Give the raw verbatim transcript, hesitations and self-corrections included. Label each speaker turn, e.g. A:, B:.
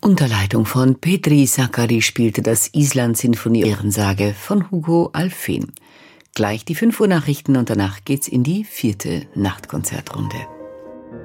A: Unter Leitung von Petri Sakari spielte das Island-Sinfonie Ehrensage von Hugo Alfvén. Gleich die fünf Uhr Nachrichten und danach geht's in die vierte Nachtkonzertrunde.